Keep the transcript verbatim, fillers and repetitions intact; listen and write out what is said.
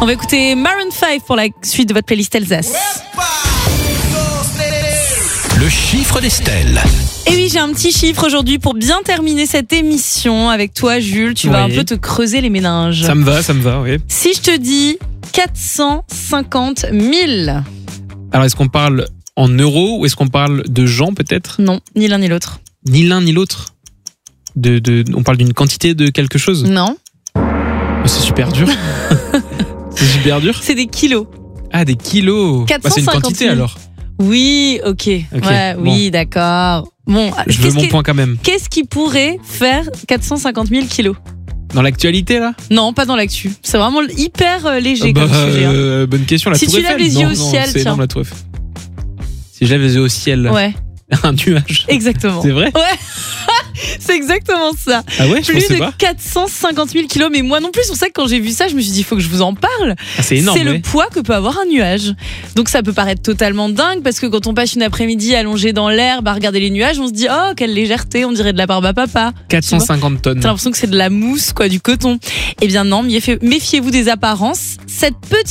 On va écouter Maroon cinq pour la suite de votre playlist Alsace. Le chiffre d'Estelle. Et oui, j'ai un petit chiffre aujourd'hui pour bien terminer cette émission avec toi, Jules. Tu vas Oui. un peu te creuser les méninges. Ça me va, ça me va, oui. Si je te dis quatre cent cinquante mille. Alors, est-ce qu'on parle en euros ou est-ce qu'on parle de gens, peut-être ? Non, ni l'un ni l'autre. Ni l'un ni l'autre. De, de, on parle d'une quantité de quelque chose ? Non, Oh, c'est super dur. C'est super dur. c'est des kilos. Ah, des kilos. Bah, c'est une quantité, alors. Oui, ok. Ok, Ouais, bon. oui, d'accord. Bon, Je veux qu'est-ce mon qui- point quand même. Qu'est-ce qui pourrait faire quatre cent cinquante mille kilos ? Dans l'actualité, là ? Non, pas dans l'actu. C'est vraiment hyper euh, léger Ah bah, comme sujet. hein. euh, bonne question, la Si tour tu Eiffel. lèves les yeux Non, au non, ciel, c'est tiens. énorme, la tour Eiffel. Si je lève les yeux au ciel, Ouais, un nuage. exactement. C'est vrai ? C'est exactement ça. Ah ouais, je Plus pensais de pas. quatre cent cinquante mille kilos, mais moi non plus. C'est pour ça que quand j'ai vu ça, je me suis dit, il faut que je vous en parle. Ah, c'est énorme, C'est ouais. le poids que peut avoir un nuage. Donc ça peut paraître totalement dingue parce que quand on passe une après-midi allongé dans l'herbe à regarder les nuages, on se dit, oh, quelle légèreté, on dirait de la barbe à papa. quatre cent cinquante tonnes. T'as l'impression que c'est de la mousse, quoi, du coton. Eh bien non, méfiez- méfiez-vous des apparences. Cette petite